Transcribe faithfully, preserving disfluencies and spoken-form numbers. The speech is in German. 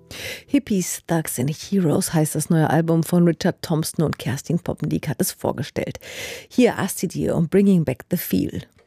Hippies, Thugs and Heroes heißt das neue Album von Richard Thompson und Kerstin Poppendiek hat es vorgestellt. Hier Astidie und Bringing Back the Feel.